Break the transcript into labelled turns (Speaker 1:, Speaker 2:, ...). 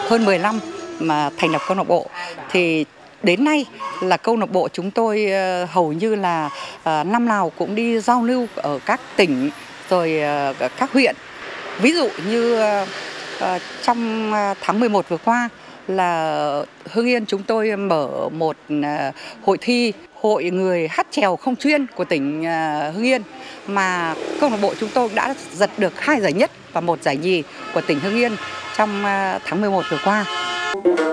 Speaker 1: hơn 10 năm mà thành lập câu lạc bộ thì đến nay là câu lạc bộ chúng tôi hầu như là năm nào cũng đi giao lưu ở các tỉnh rồi các huyện. Ví dụ như trong tháng 11 vừa qua là Hưng Yên chúng tôi mở một hội thi hội người hát chèo không chuyên của tỉnh Hưng Yên mà câu lạc bộ chúng tôi đã giật được 2 giải nhất và 1 giải nhì của tỉnh Hưng Yên trong tháng 11 vừa qua.